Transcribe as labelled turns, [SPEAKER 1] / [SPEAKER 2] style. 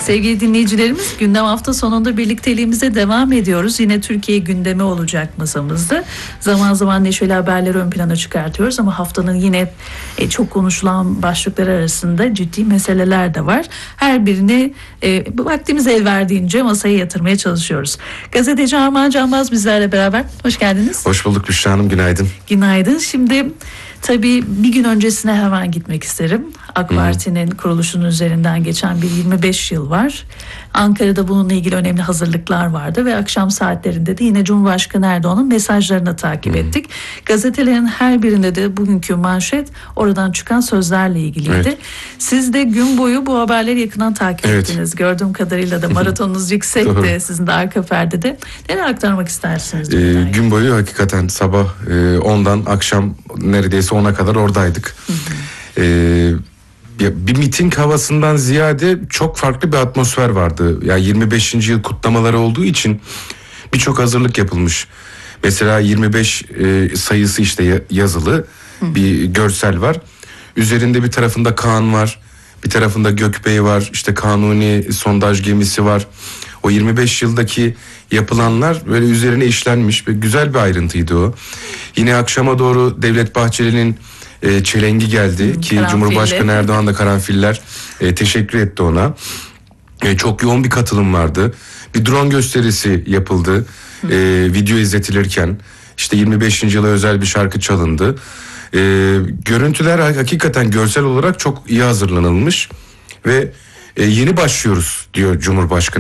[SPEAKER 1] Sevgili dinleyicilerimiz, gündem hafta sonunda birlikteliğimize devam ediyoruz. Yine Türkiye gündemi olacak masamızda. Zaman zaman neşeli haberleri ön plana çıkartıyoruz ama haftanın yine çok konuşulan başlıklar arasında ciddi meseleler de var. Her birini vaktimiz el verdiğince masaya yatırmaya çalışıyoruz. Gazeteci Armağan Canbaz bizlerle beraber. Hoş geldiniz.
[SPEAKER 2] Hoş bulduk Büşra Hanım, günaydın.
[SPEAKER 1] Günaydın. Şimdi tabii bir gün öncesine hemen gitmek isterim. AK Parti'nin kuruluşunun üzerinden geçen bir 25 yıl var. Ankara'da bununla ilgili önemli hazırlıklar vardı ve akşam saatlerinde de yine Cumhurbaşkanı Erdoğan'ın mesajlarını takip ettik. Gazetelerin her birinde de bugünkü manşet oradan çıkan sözlerle ilgiliydi.
[SPEAKER 2] Evet.
[SPEAKER 1] Siz de gün boyu bu haberleri yakından takip ettiniz. Gördüğüm kadarıyla da maratonunuz yüksekti. Sizin de arka perdede. Neler aktarmak istersiniz?
[SPEAKER 2] Gün boyu hakikaten sabah 10'dan akşam neredeyse 10'a kadar oradaydık. Bir miting havasından ziyade çok farklı bir atmosfer vardı. Yani 25. yıl kutlamaları olduğu için birçok hazırlık yapılmış. Mesela 25 sayısı işte yazılı bir görsel var. Üzerinde bir tarafında Kaan var, bir tarafında Gökbey var, işte Kanuni sondaj gemisi var. O 25 yıldaki yapılanlar böyle üzerine işlenmiş ve güzel bir ayrıntıydı o. Yine akşama doğru Devlet Bahçeli'nin çelengi geldi ki
[SPEAKER 1] karanfilli.
[SPEAKER 2] Cumhurbaşkanı Erdoğan da karanfiller teşekkür etti ona. Çok yoğun bir katılım vardı. Bir drone gösterisi yapıldı. Video izletilirken işte 25. yıla özel bir şarkı çalındı. Görüntüler hakikaten görsel olarak çok iyi hazırlanılmış ve yeni başlıyoruz diyor Cumhurbaşkanı.